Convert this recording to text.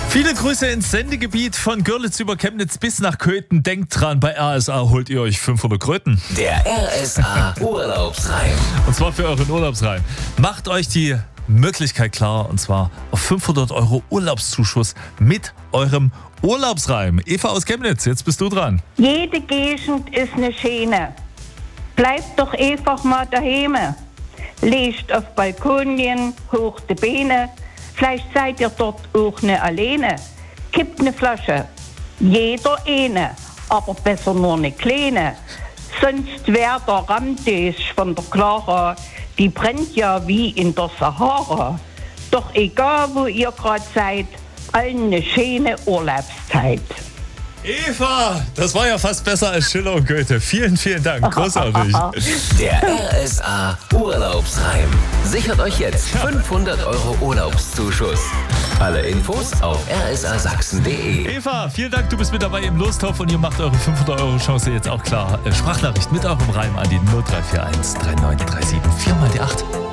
Viele Grüße ins Sendegebiet von Görlitz über Chemnitz bis nach Köthen. Denkt dran, bei RSA holt ihr euch 500 Kröten. Der RSA Urlaubsreim. Und zwar für euren Urlaubsreim. Macht euch die Möglichkeit klar, und zwar auf 500 € Urlaubszuschuss mit eurem Urlaubsreim. Eva aus Chemnitz, jetzt bist du dran. Jede Gegend ist eine schöne. Bleibt doch einfach mal daheim. Legt auf Balkonien, hoch die Beine. Vielleicht seid ihr dort auch nicht alleine. Kippt eine Flasche, jeder eine, aber besser nur eine kleine. Sonst wär der Ramtisch von der Clara, die brennt ja wie in der Sahara. Doch egal, wo ihr gerade seid, allen eine schöne Urlaubszeit. Eva, das war ja fast besser als Schiller und Goethe. Vielen, vielen Dank. Großartig. Der RSA Urlaubsreim. Sichert euch jetzt 500 € Urlaubszuschuss. Alle Infos auf rsasachsen.de. Eva, vielen Dank. Du bist mit dabei im Lostopf und ihr macht eure 500 € Chance jetzt auch klar. Sprachnachricht mit eurem Reim an die 0341 3937 4 mal die 8.